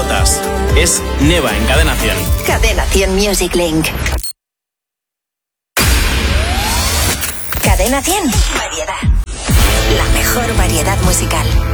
pelotas. Es Neva en Cadena 100. Cadena 100 Music Link. Cadena 100. Variedad. La mejor variedad musical.